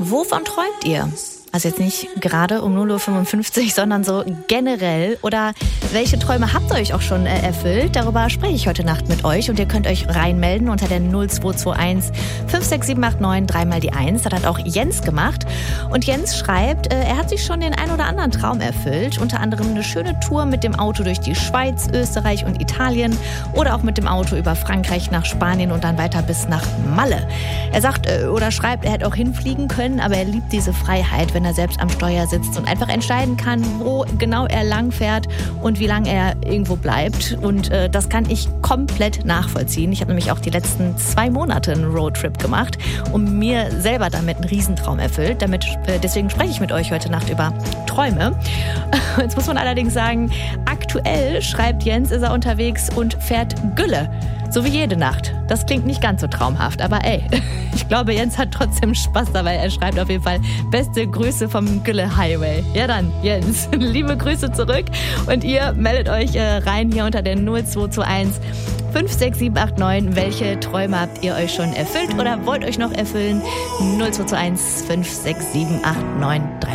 Wovon träumt ihr? Also jetzt nicht gerade um 0:55 Uhr, sondern so generell. Oder welche Träume habt ihr euch auch schon erfüllt? Darüber spreche ich heute Nacht mit euch und ihr könnt euch reinmelden unter der 0221 56789 dreimal die 1. Das hat auch Jens gemacht. Und Jens schreibt, er hat sich schon den ein oder anderen Traum erfüllt. Unter anderem eine schöne Tour mit dem Auto durch die Schweiz, Österreich und Italien. Oder auch mit dem Auto über Frankreich nach Spanien und dann weiter bis nach Malle. Er sagt oder schreibt, er hätte auch hinfliegen können, aber er liebt diese Freiheit, wenn er selbst am Steuer sitzt und einfach entscheiden kann, wo genau er lang fährt und wie lange er irgendwo bleibt. Und das kann ich komplett nachvollziehen. Ich habe nämlich auch die letzten 2 Monate einen Roadtrip gemacht und mir selber damit einen Riesentraum erfüllt. Deswegen spreche ich mit euch heute Nacht über Träume. Jetzt muss man allerdings sagen, aktuell, schreibt Jens, ist er unterwegs und fährt Gülle. So wie jede Nacht. Das klingt nicht ganz so traumhaft, aber ey, ich glaube, Jens hat trotzdem Spaß dabei. Er schreibt auf jeden Fall beste Grüße vom Gülle Highway. Ja dann, Jens, liebe Grüße zurück und ihr meldet euch rein hier unter der 0221 56789. Welche Träume habt ihr euch schon erfüllt oder wollt euch noch erfüllen? 0221 56789